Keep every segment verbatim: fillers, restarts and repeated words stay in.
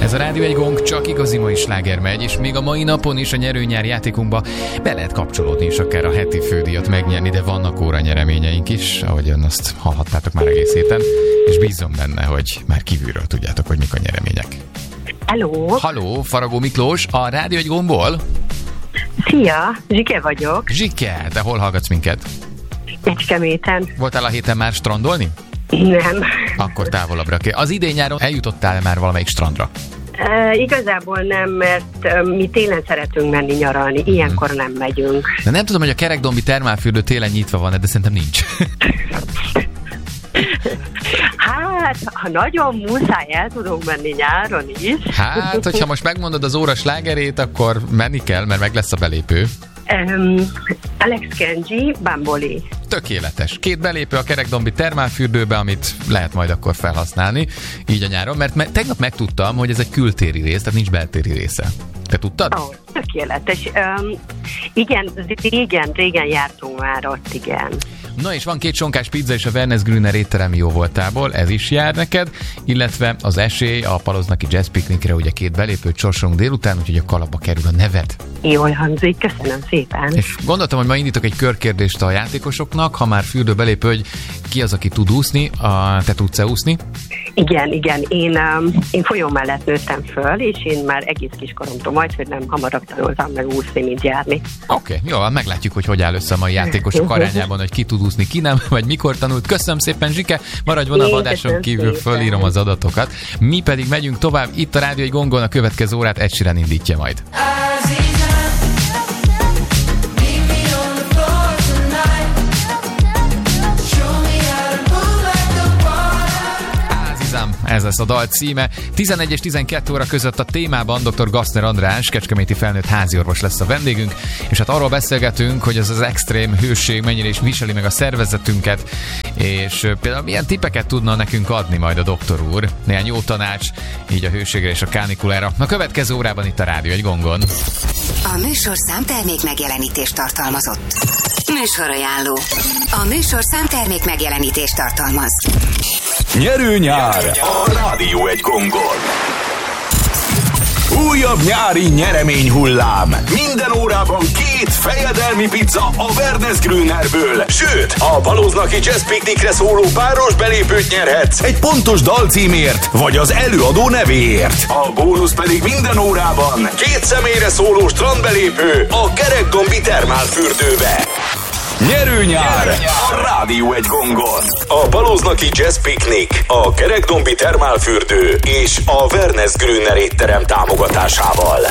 Ez a Rádió egy Gong, csak igazi mai sláger megy, és még a mai napon is a nyerőnyár játékunkba be lehet kapcsolódni, és akár a heti fődíjat megnyerni, de vannak óra nyereményeink is, ahogyan azt hallhattátok már egész héten, és bízom benne, hogy már kívülről tudjátok, hogy mik a nyeremények. Hello! Halló, Faragó Miklós, a Rádió egy Gongból. Szia, Zsike vagyok. Zsike, te hol hallgatsz minket? Kecskeméten. Voltál a héten már strandolni? Nem. Akkor távolabbra kell. Az idén-nyáron eljutottál már valamelyik strandra? E, igazából nem, mert e, mi télen szeretünk menni nyaralni, ilyenkor nem megyünk. De nem tudom, hogy a Kerekdombi termálfürdő télen nyitva van, de szerintem nincs. Hát, ha nagyon muszáj, el tudunk menni nyáron is. Hát, hogyha most megmondod az óra slágerét, akkor menni kell, mert meg lesz a belépő. Um, Alex Kenji, Bamboli. Tökéletes. Két belépő a Kerekdombi termálfürdőbe, amit lehet majd akkor felhasználni, így a nyáron, mert me- tegnap megtudtam, hogy ez egy kültéri rész, tehát nincs beltéri része. Te tudtad? Ó, oh, tökéletes. Um, igen, régen, régen jártunk már ott, igen. Na és van két sonkás pizza és a Wernesgrüner étterem jó voltából, ez is jár neked, illetve az esély a Paloznaki Jazz Piknikre, ugye két belépőt sorsolunk délután, úgyhogy a kalapba kerül a neved. Jól hangzik, köszönöm szépen. És gondoltam, hogy ma indítok egy körkérdést a játékosoknak, ha már fürdő belépő, hogy ki az, aki tud úszni, a, te tudsz-e úszni? Igen, igen, én, um, én folyó mellett nőttem föl, és én már egész kiskoromtól majd, hogy nem hamarabb tanultam meg úszni, mint járni. Oké, okay, jó, meglátjuk, hogy hogy áll össze a mai játékosok arányában, hogy ki tud úszni, ki nem, vagy mikor tanult. Köszönöm szépen, Zsike, maradj vonalba, adáson kívül fölírom az adatokat. Mi pedig megyünk tovább, itt a Rádió egy Gongon, a következő órát Ed Sheeran indítja majd. Ez lesz a dal címe. tizenegy és tizenkét óra között a témában dr. Gassner András, kecskeméti felnőtt háziorvos lesz a vendégünk, és hát arról beszélgetünk, hogy ez az extrém hőség mennyire is viseli meg a szervezetünket, és például milyen tippeket tudna nekünk adni majd a doktor úr. Néhány jó tanács, így a hőségre és a kánikulára. A következő órában itt a Rádió egy Gongon. A műsorszám termék megjelenítést tartalmazott. Műsorajánló. A műsorszám termék megjelenítést tartalmaz. Nyerőnyár a Rádió egy Gongon. Újabb nyári nyeremény hullám. Minden órában két fejedelmi pizza a Wernesgrünerből. Sőt, a Paloznaki Jazz Piknikre szóló páros belépőt nyerhetsz egy pontos dalcímért, vagy az előadó nevéért. A bónusz pedig minden órában két személyre szóló strandbelépő a Kerekdombi termálfürdőbe. Nyerőnyár a Rádió egy Gongon. A Paloznaki Jazz Piknik, a Kerekdombi termálfürdő és a Wernesgrüner étterem támogatásával.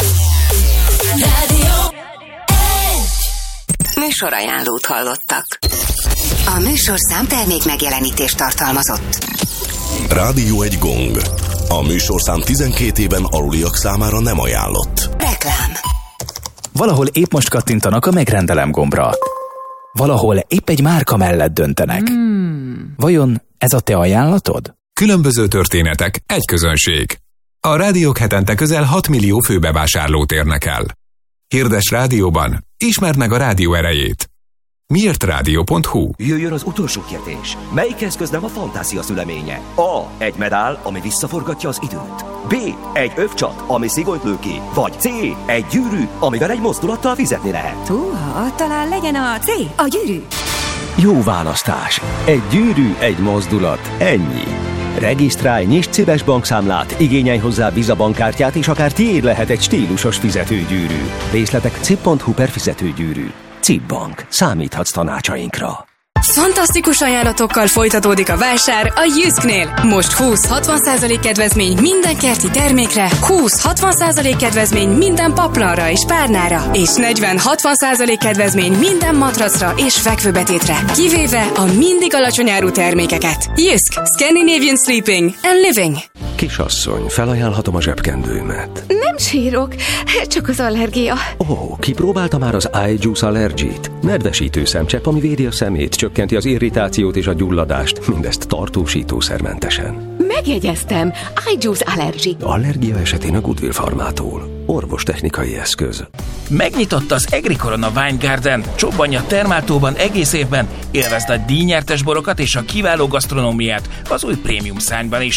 Műsorajánlót hallottak. A műsorszám termék megjelenítést tartalmazott. Rádió egy Gong. A műsorszám tizenkét éven aluliak számára nem ajánlott. Reklám. Valahol épp most kattintanak a megrendelem gombra. Valahol épp egy márka mellett döntenek. Hmm. Vajon ez a te ajánlatod? Különböző történetek, egy közönség. A rádiók hetente közel hat millió főbevásárlót érnek el. Hirdes rádióban, ismerd meg a rádió erejét. miért rádió pont hu. Jöjjön az utolsó kérdés. Melyik eszköz nem a fantázia szüleménye? A. Egy medál, ami visszaforgatja az időt. B. Egy övcsat, ami szigolyt lő ki. Vagy C. Egy gyűrű, amivel egy mozdulattal fizetni lehet. Húha, talán legyen a C. A gyűrű. Jó választás. Egy gyűrű, egy mozdulat. Ennyi. Regisztrálj, nyisd szíves bankszámlát, igényelj hozzá Visa bankkártyát, és akár tiéd lehet egy stílusos fizetőgyűrű. Részletek cip pont hu per fizetőgyűrű. cip Bank. Számíthatsz tanácsainkra. Fantasztikus ajánlatokkal folytatódik a vásár a Jysknél. Most húsz-hatvan százalék kedvezmény minden kerti termékre, húsz-hatvan százalék kedvezmény minden paplanra és párnára, és negyven-hatvan százalék kedvezmény minden matracra és fekvőbetétre, kivéve a mindig alacsony áru termékeket. Jysk, Scandinavian Sleeping and Living. Kisasszony, felajánlhatom a zsebkendőmet. Nem sírok, csak az allergia. Ó, kipróbálta már az iJuice Allergy-t? Nedvesítő szemcsepp, ami védi a szemét, csökkenti az irritációt és a gyulladást, mindezt tartósítószermentesen. Megjegyeztem, iJuice Allergy. Allergia esetén a Goodwill Farmától. Orvostechnikai eszköz. Megnyitott az Egri Corona Wine Garden. Csobbanj a Termáltóban egész évben. Élvezd a díjnyertes borokat és a kiváló gasztronómiát az új prémium szárnyban is.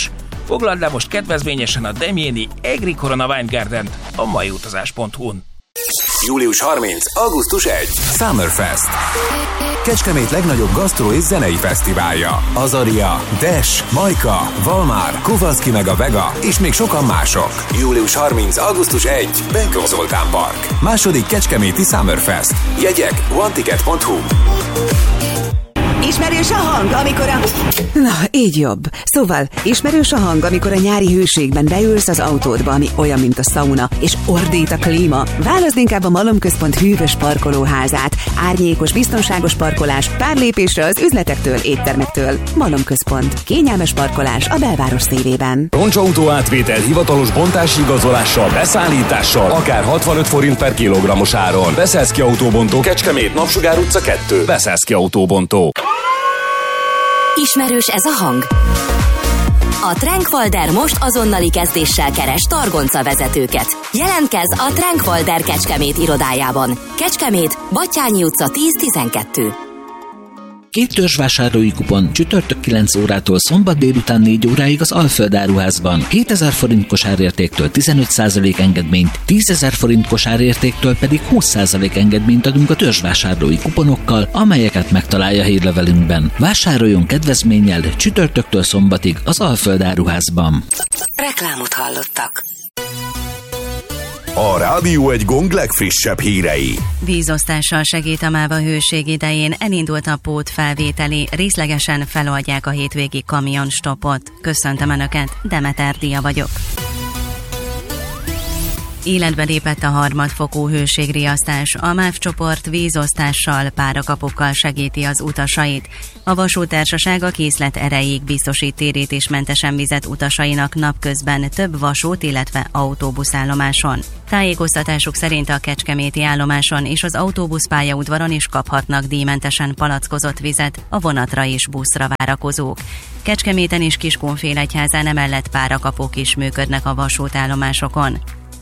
Foglald le most kedvezményesen a Demjéni Egri Corona Wine Garden a mai utazás pont hu-n. július harmincadika. augusztus elsődike. Summerfest. Kecskemét legnagyobb gasztró és zenei fesztiválja. Azaria, Dash, Majka, Valmár, Kovalszki meg a Vega és még sokan mások. július harmincadika. augusztus elsődike. Benkó Zoltán Park. Második kecskeméti Summerfest. Jegyek one ticket pont hu. Ismerős a hang, amikor a... Na, így jobb. Szóval, ismerős a hang, amikor a nyári hőségben beülsz az autódba, ami olyan, mint a szauna, és ordít a klíma. Válaszd inkább a Malomközpont hűvös parkolóházát. Árnyékos, biztonságos parkolás, pár lépésre az üzletektől, éttermektől. Malomközpont. Kényelmes parkolás a belváros szívében. Roncsautó átvétel hivatalos bontási igazolással, beszállítással, akár hatvanöt forint per kilogrammos áron. Beszeszki Autóbontó, Kecskemét, Napsugár utca kettő. Beszeszki Autóbontó. Ismerős ez a hang? A Trankwalder most azonnali kezdéssel keres targonca vezetőket. Jelentkezz a Trankwalder Kecskemét irodájában. Kecskemét, Battyányi utca tíz tizenkettő. Két törzsvásárlói kupon csütörtök kilenc órától szombat délután négy óráig az Alföld áruházban. hétezer forint kosárértéktől tizenöt százalék engedményt, tízezer forint kosárértéktől pedig húsz százalék engedményt adunk a törzsvásárlói kuponokkal, amelyeket megtalálja hírlevelünkben. Vásároljon kedvezménnyel csütörtöktől szombatig az Alföld áruházban. Reklámot hallottak. A Rádió egy Gong legfrissebb hírei. Vízosztással segít a MÁVA hőség idején, elindult a pótfelvételi, részlegesen feloldják a hétvégi kamionstoppot. Köszöntöm Önöket, Demeter Dia vagyok. Életbe lépett a harmadfokú hőségriasztás. A MÁV csoport vízosztással, párakapokkal segíti az utasait. A vasúttársaság a készlet erejéig biztosít térítésmentesen vizet utasainak napközben több vasút, illetve autóbuszállomáson. Tájékoztatásuk szerint a kecskeméti állomáson és az autóbuszpályaudvaron is kaphatnak díjmentesen palackozott vizet a vonatra és buszra várakozók. Kecskeméten és Kiskunfélegyházán emellett párakapok is működnek a vasútállomásokon.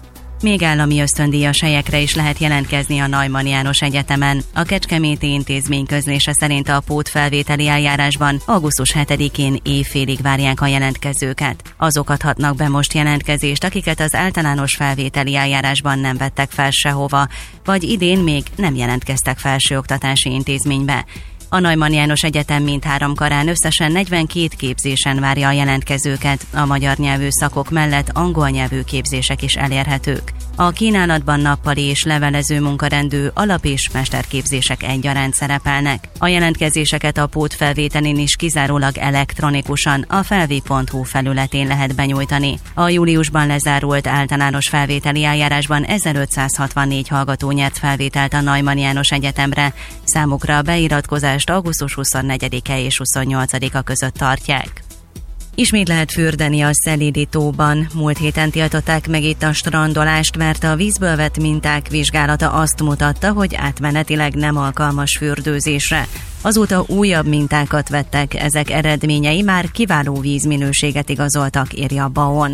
Még állami ösztöndíjas helyekre is lehet jelentkezni a Neumann János Egyetemen. A Kecskeméti Intézmény közlése szerint a pótfelvételi eljárásban augusztus hetedikén évfélig várják a jelentkezőket. Azok adhatnak be most jelentkezést, akiket az általános felvételi eljárásban nem vettek fel sehova, vagy idén még nem jelentkeztek felsőoktatási intézménybe. A Neumann János Egyetem mindhárom karán összesen negyvenkét képzésen várja a jelentkezőket, a magyar nyelvű szakok mellett angol nyelvű képzések is elérhetők. A kínálatban nappali és levelező munkarendű alap- és mesterképzések egyaránt szerepelnek. A jelentkezéseket a pótfelvételén is kizárólag elektronikusan a felvi pont hu felületén lehet benyújtani. A júliusban lezárult általános felvételi eljárásban ezerötszázhatvannégy hallgató nyert felvételt a Neumann János Egyetemre. Számukra a beiratkozást augusztus huszonnegyedike és huszonnyolcadika között tartják. Ismét lehet fürdeni a Szelídi tóban. Múlt héten tiltották meg itt a strandolást, mert a vízből vett minták vizsgálata azt mutatta, hogy átmenetileg nem alkalmas fürdőzésre. Azóta újabb mintákat vettek, ezek eredményei már kiváló vízminőséget igazoltak, írja Baon.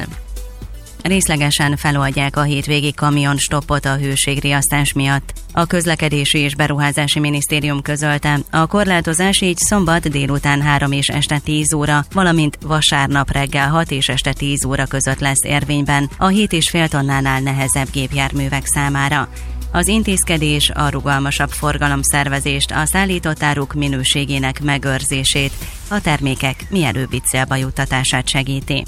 Részlegesen feloldják a hétvégi kamionstoppot a hőségriasztás miatt. A Közlekedési és Beruházási Minisztérium közölte, a korlátozás így szombat délután három és este tíz óra, valamint vasárnap reggel hat és este tíz óra között lesz érvényben a hét és fél tonnánál nehezebb gépjárművek számára. Az intézkedés a rugalmasabb forgalomszervezést, a szállított áruk minőségének megőrzését, a termékek mielőbbi célba juttatását segíti.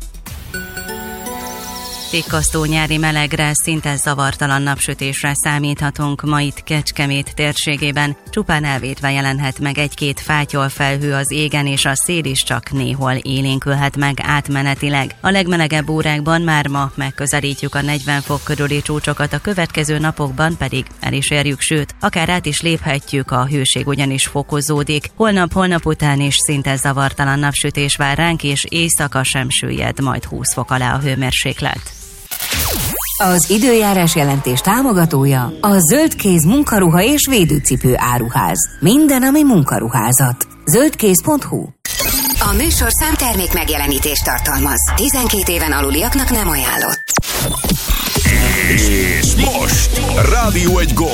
Pikkasztó nyári melegre, szinte zavartalan napsütésre számíthatunk ma itt Kecskemét térségében. Csupán elvétve jelenhet meg egy-két fátyol felhő az égen, és a szél is csak néhol élénkülhet meg átmenetileg. A legmelegebb órákban már ma megközelítjük a negyven fok körüli csúcsokat, a következő napokban pedig el is érjük, sőt, akár át is léphetjük, a hőség ugyanis fokozódik. Holnap, holnap után is szinte zavartalan napsütés vár ránk, és éjszaka sem süllyed majd húsz fok alá a hőmérséklet. Az időjárás jelentés támogatója a Zöldkéz munkaruha és védőcipő áruház. Minden, ami munkaruházat. zöldkéz pont hu. A műsorszám termék megjelenítést tartalmaz. tizenkét éven aluliaknak nem ajánlott. És most Rádió egy Gong.